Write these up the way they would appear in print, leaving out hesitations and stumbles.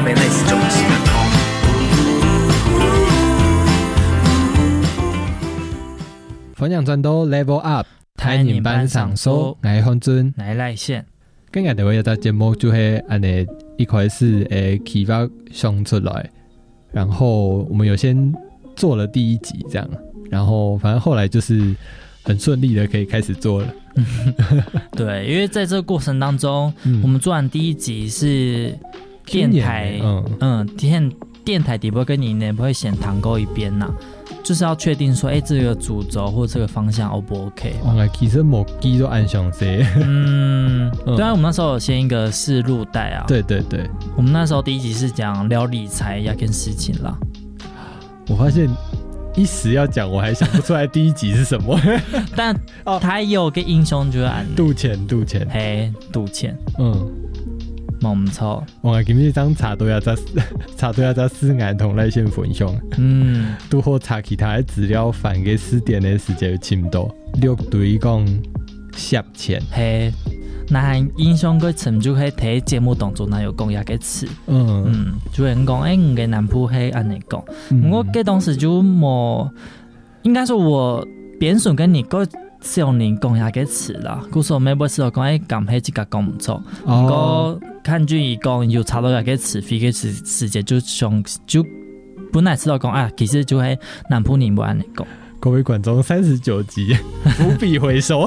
被累死就不是人工。 分享轉到 Level Up 台年班上手，我係方尊， 我係賴線。 今日的一個節目就是按呢一開始企劃想出來，然後我們有先做了第一集這樣，然後反正後來就是很順利的可以開始做了。 對，因為在這個過程當中，我們做完第一集是電台，電台底部跟你呢不會先談過一遍吶。就是要確定說，這個主軸或者這個方向 O 不 OK？ 其實某機都按詳細。 對啊，我們那時候有先一個試錄帶啊。 對對對， 我們那時候第一集是講聊理財一件事情啦。 我發現一時要講，我還想不出來第一集是什麼。 但他有個英雄就是賭錢， 嘿，賭錢，冇唔錯。 我今日張查到一隻4眼同賴線分享，都好查其他的資料，翻給4點的時間差唔多6堆講涉錢。 嘿，那英雄佢尋就可以睇節目當中，那有講一個詞，就係講五個男僕係安尼講。我嗰當時就冇，應該說我扁順跟你個少年講一個詞啦，故說每部時候講咁係即個講唔錯，不過看劇一講有查到一個詞，飛嘅時間就本來知道講其實就係男僕你不安尼講。 各位觀眾39集伏筆回收。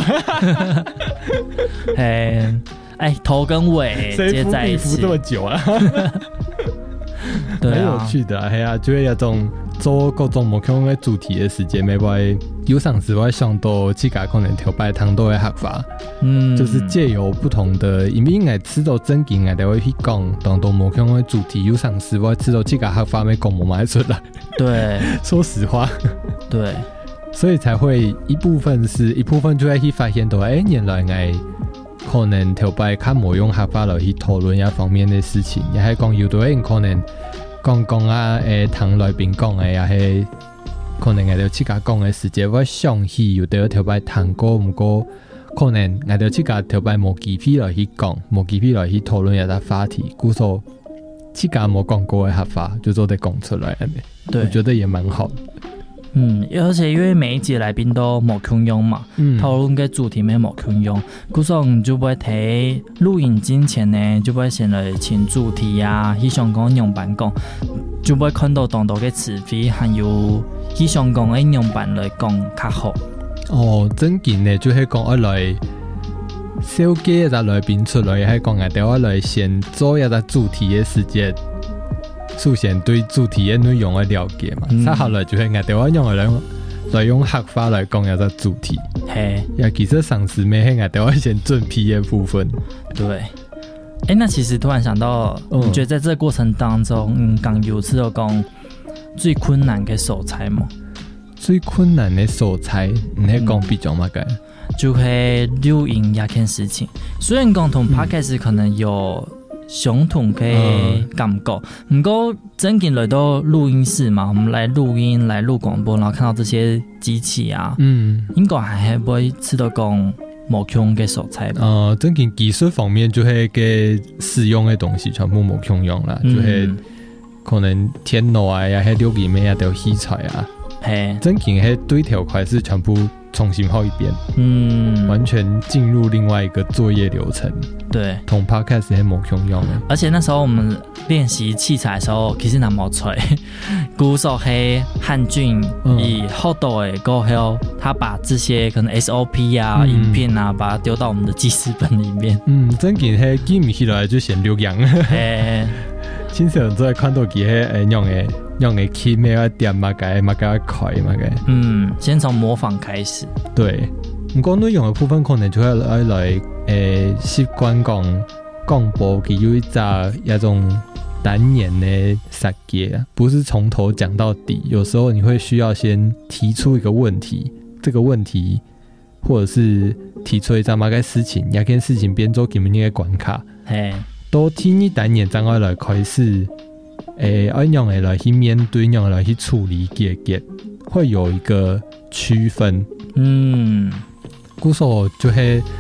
頭跟尾接在一起， 誰伏筆伏這麼久啊？ 對啊， 很有趣的啊，就係一種做各種目標的主題的時間，每擺有上時我想到自己可能調擺湯都會學法，就是借由不同的，因為應該知道正經我哋會去講當到目標的主題，有上時我知道自己學法沒講冇賣出來。對，說實話， 對， 所以才會一部分就會去發現到，原來我可能調擺較冇用學法來去討論一方面的事情，也係講有啲人可能講啊，同來賓講嘅，也係可能我哋自己講嘅時間，我想起有啲調擺談過，不過可能我哋自己調擺冇機會來去講，冇機會來去討論一個話題，故所自己冇講過嘅學法，就做得講出來，對，我覺得也蠻好的。 而且因為每一集來賓都冇共用嘛，討論嘅主題沒冇共用，故所你就會睇錄影之前呢，就會先來請主題啊，去想講用版講，就會看到當到嘅詞彙，還有去想講嘅用版來講較好。 真件呢，就係講一來小機一個來賓出來，係講我哋來先做一個主題嘅時間。首先對主題嘅內容嘅了解嘛，再後來就係我哋用用學法來講一個主題。也其實上次咩係我哋先準備嘅部分。 對，那其實突然想到，你覺得在這個過程當中，剛有次有講最困難嘅素材嘛？ 最困難嘅素材，你係講比較乜嘅？ 就係錄音一件事情，雖然講同 podcast 可能有相同嘅感覺，不過真正來到錄音室嘛，我們來錄音、來錄廣播，然後看到這些機器啊，應該還不會知道講冇用嘅素材吧？ 真正技術方面就係嘅使用嘅東西全部冇用啦，就係可能電腦啊，也係錄音咩啊，都器材啊，真正係對條塊是全部重新好一遍，完全進入另外一個作業流程。對，同 podcast 係冇用的。 而且那時候我們練習器材的時候，其實那冇吹，鼓手係漢俊以後的過後，他把這些可能 SOP 啊、影片啊，把它丟到我們的記事本裡面。 真件係記唔起來就先錄樣。經常都係看到佢係用嘅 key 咩啊點乜嘅開乜嘅。 先從模仿開始。對， 唔過內容嘅部分可能就係來習慣講廣播佢有一種單元的設計，不是從頭講到底，有時候你會需要先提出一個問題，這個問題或者是提出一張乜嘅事情，一件事情變做佢們嘅關卡。到聽呢單元將我來開始按樣嘅來去面對，樣來去處理嘅，會有一個區分。故所就係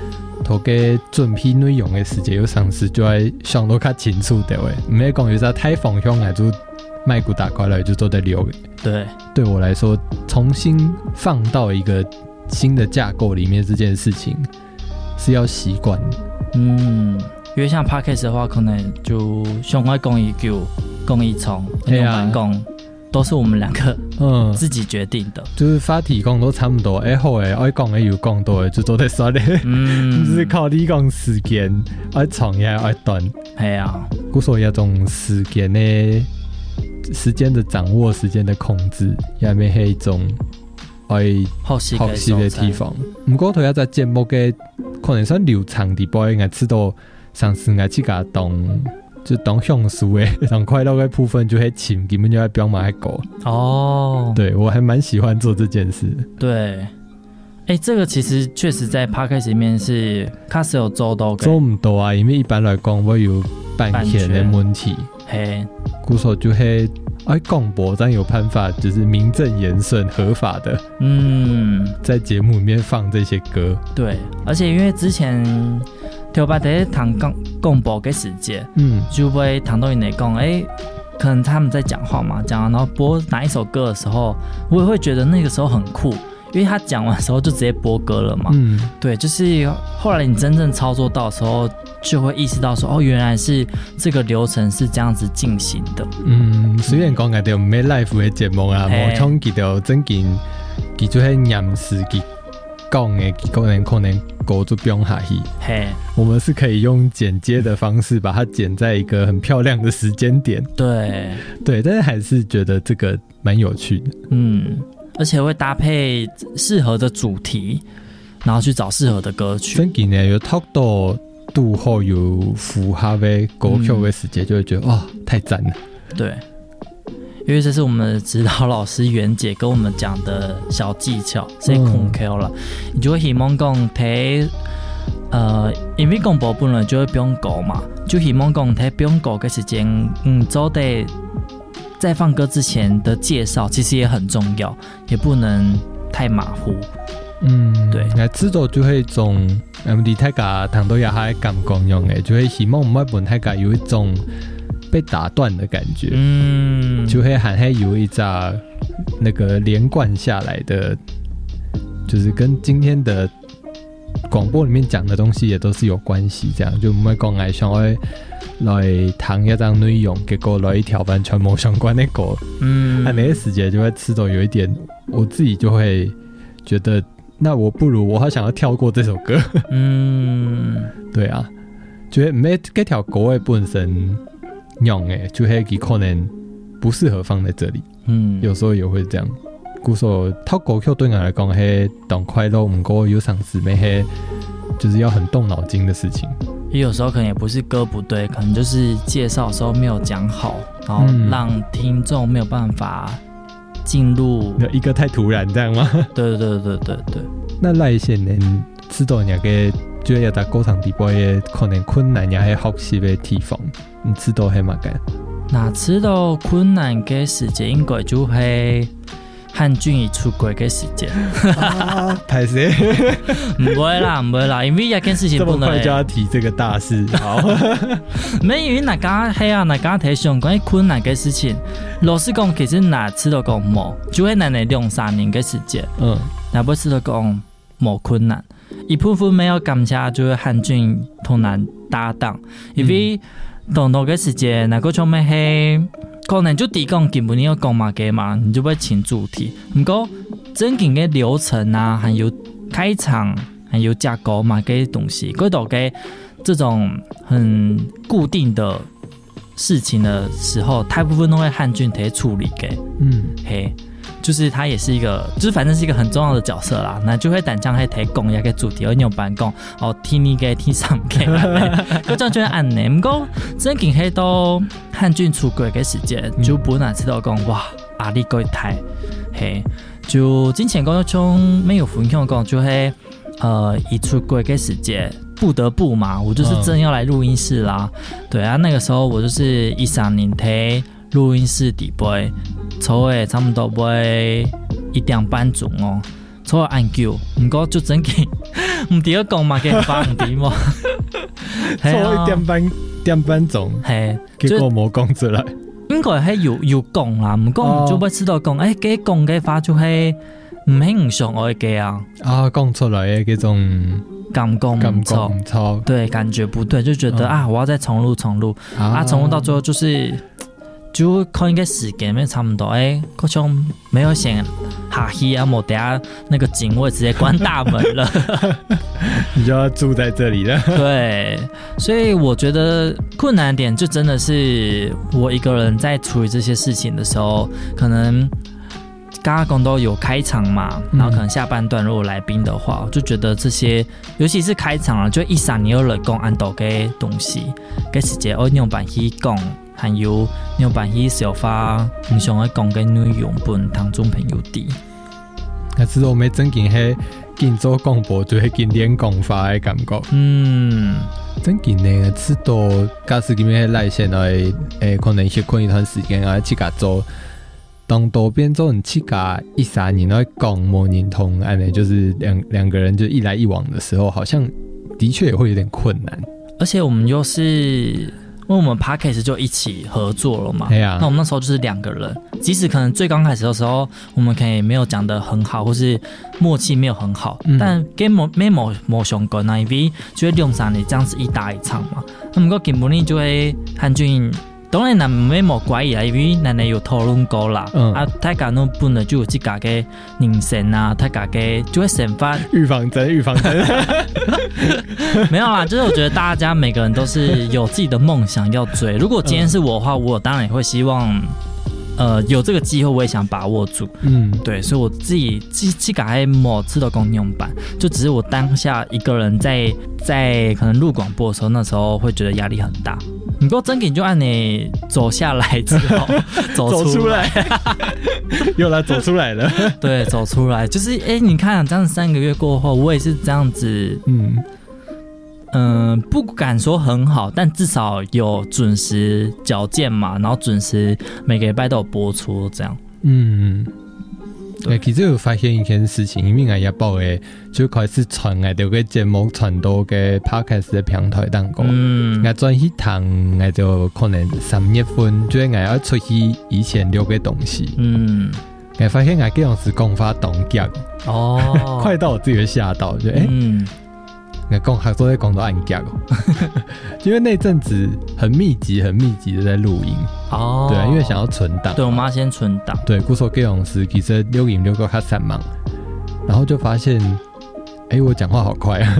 头嘅准备内容嘅时间有上时就要想到较清楚的喂，唔係講有啥太方向嚟就麥骨打過來就都在留。 对， 对我來說，重新放到一個新的架構裡面這件事情是要習慣的。 因為像 Podcast 的話，可能就上愛講一句，講一從，用完講。都是我們兩個自己決定的， 就是發題講都差不多，好誒，愛講誒有講到誒，就都在說咧，就是靠你講時間，愛長也愛短， 係啊， 故所有種時間的掌握、時間的控制，也咪係一種愛學習的地方。唔過，佢一隻節目嘅可能算流暢啲，播應該知道上次我去甲當。就當像素誒，當快樂的部分就會請根本就在表馬喺狗哦。 對，我還蠻喜歡做這件事。 對，這個其實確實在 Podcast 裡面是確實有做到嘅。 做唔到啊，因為一般來講會有版權的問題。 嘿， 故所就係愛廣播，但有辦法就是名正言順合法的。在節目裡面放這些歌。 對，而且因為之前。條白在談廣播嘅時間，就會談到人哋講，可能他們在講話嘛，講然後播哪一首歌的時候，我也會覺得那個時候很酷，因為他講完的時候就直接播歌了嘛。對，就是後來你真正操作到的時候，就會意識到說，原來是這個流程是這樣子進行的。 雖然講嘅就唔係 live 嘅節目啊，冇衝擊到真見，佢就係念詞佢講嘅，可能歌就不用下去。我們是可以用剪接的方式把它剪在一個很漂亮的時間點。對，但是還是覺得這個蠻有趣的。 而且會搭配適合的主題，然後去找適合的歌曲。 真嘅呢，有talk到度後有符合的歌曲的時間，就會覺得太讚了。 對。因為這是我們的指導老師袁姐跟我們講的小技巧，所以控 Q 了，你就會希望講睇，因為廣播本來就會不用稿嘛，就希望講睇不用稿嘅時間，做得在放歌之前的介紹其實也很重要，也不能太馬虎。對， 我知道就係一種，你睇下談到也係咁講用嘅，就係希望每本睇下有一種。被打斷的感覺，就會還係有一紮那個連貫下來的，就是跟今天的廣播裡面講的東西也都是有關係。這樣就唔係講想要來談一張內容，結果來一條完全冇相關的歌，那個時間就會吃到有一點，我自己就會覺得，那我不如我好想要跳過這首歌。對啊，覺得唔係這條歌的本身。用誒，就係佢可能不適合放在這裡。有時候也會這樣。故所套歌曲對我來講係當快樂，唔過有上時咩係，就是要很動腦筋的事情。 也有時候可能也不是歌不對，可能就是介紹的時候沒有講好，然後讓聽眾沒有辦法進入。 一個太突然，這樣嗎？ 對。 那賴先生知道人嘅。覺得在歌唱地步嘅可能困難也係學習嘅地方，你知道係乜嘅？ 那知道困難嘅時間應該就係漢俊怡出軌嘅時間。 太死！ 唔會啦，因為一件事情不能。 這麼快就要提這個大事，好。 沒因為大家睇上關於困難嘅事情，老實講，其實哪知道講冇，就係難嚟2-3年嘅時間。那不知道講冇困難。一部分沒有感謝就是漢俊同人搭檔，因為同多嘅時間，那個場面係可能就提供根本你要講嘛嘅嘛，你就會請主題。不過整件嘅流程啊，還有開場，還有架構嘛嘅東西，嗰度嘅這種很固定的事情的時候，大部分都會漢俊嚟處理嘅。嘿。就是他也是一個，就是反正是一個很重要的角色啦。那就會單將係提供一個主題，而你有辦講聽你嘅聽上嘅，嗰種就係按呢。唔過真見係到漢俊出軌嘅時間，就本來知道講哇壓力夠大，嘿，就之前嗰種沒有分享講，就係一出軌嘅時間不得不嘛，我就是真要來錄音室啦。對啊，那個時候我就是13年睇錄音室底杯。抽誒，差唔多會1點半鐘哦。 初按叫，不过就真嘅唔伫个讲嘛，嘅发唔伫嘛。 初點班鐘，結果冇講出來。 應該係有講啦，唔過唔做不知道講，嘅講嘅話就係唔係唔上愛嘅啊。 講出來嘅嗰種感覺唔錯，對，感覺不對，就覺得我要再重錄，重錄到最後就看一個時間沒差不多，好像沒有先下戲啊，冇等下那個警衛直接關大門了， 你就要住在這裡了。 對，所以我覺得困難點就真的是我一個人在處理這些事情的時候，可能剛剛講到有開場嘛，然後可能下半段如果來賓的話，我就覺得這些尤其是開場了，就一三年有人講按到嘅東西，嘅時間我用辦去講。還有你辦去小花唔想去講嘅內容本聽眾朋友啲， 但是我們真見係見做廣播就係見練講法嘅感覺。真見呢，知道假使咁樣來線來可能休困一段時間啊，自家做當多變做自家13年來講模擬通，就是兩個人就一來一往的時候，好像的確也會有點困難。 而且我們又是。因為我們 Podcast 就一起合作了嘛，那我們那時候就是2個人，即使可能最剛開始的時候，我們可以沒有講得很好，或是默契沒有很好，但跟沒相關啊，因為就會2-3年這樣子一打一場嘛，那麼個根本就會韓俊。當然，咱沒怪異啦，因為咱有討論過啦。大家都本來就有自家嘅人生啊，大家嘅就會想法。 預防針。 沒有啦，就是我覺得大家每個人都是有自己的夢想要追。如果今天是我的話，我當然也會希望，有這個機會我也想把握住。對，所以我自己喺某次的公用版，就只是我當下一個人在可能錄廣播的時候，那時候會覺得壓力很大。不過真嘅就按你走下來之後走出來又來走出來了。 對，走出來就是你看這樣3個月過後，我也是這樣子，不敢說很好，但至少有準時矯健嘛，然後準時每個禮拜都有播出這樣。 其實有發現一件事情，因為我也報嘅就開始傳我哋嘅節目傳到嘅 podcast 嘅平台當中。我轉去談，我就可能3月份就我要出去以前留嘅東西。我發現我這樣子講法凍結，快到我自己會嚇到，就我講合作在講到按結因為那陣子很密集的在錄音。對啊，因為想要存檔。 對，我媽先存檔。 對，故說這種事其實錄音錄個較散忙，然後就發現，我講話好快啊，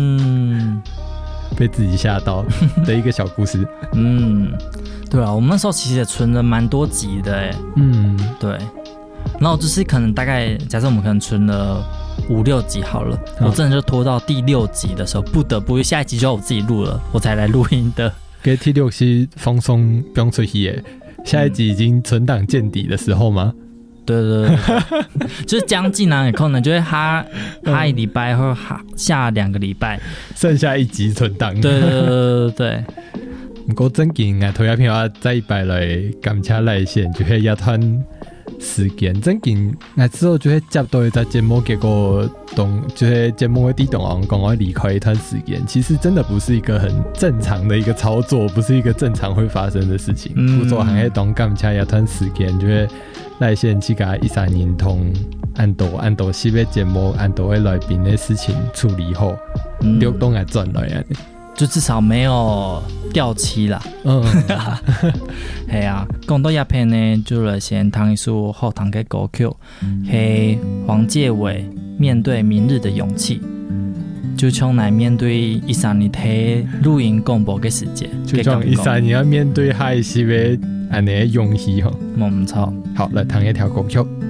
被自己嚇到的一個小故事。 對啊，我們那時候其實也存了蠻多集的對。然後就是可能大概假設我們可能存了5-6集好了，我真的就拖到第6集的時候，不得不下一集就要我自己錄了，我才來錄音的。 給第6期放鬆不用出去耶，下一集已經存檔見底的時候嗎？ 對，就是將近啊，可能就會下一禮拜或下2個禮拜， 剩下1集存檔。 對。 不過真見我頭一篇話再擺來感謝來線，就係一段時間真見我之後就會接到一個節目，結果就是節目的地動講我離開一段時間，其實真的不是一個很正常的一個操作，不是一個正常會發生的事情。不做行業當感謝一段時間，就會來線去甲13年通按到新的節目，按到的來賓的事情處理好，流動來轉來就至少沒有掉期啦。係啊，講到一篇呢，就來先聽一首後堂嘅歌曲，係黃介偉面對明日的勇氣，就從來面對13年喺錄音廣播嘅時間， 就從13年要面對下一些嘅安尼勇氣吼， 冇錯。 好，來聽一條歌曲。